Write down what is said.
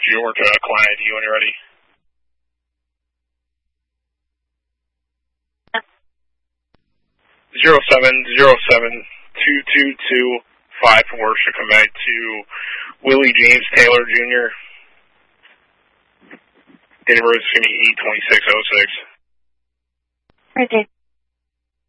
George, client ID when you're ready. Zero 707-222-54 should come back to Willie James Taylor Jr. Date of birth is going to be 8/26/06. Right,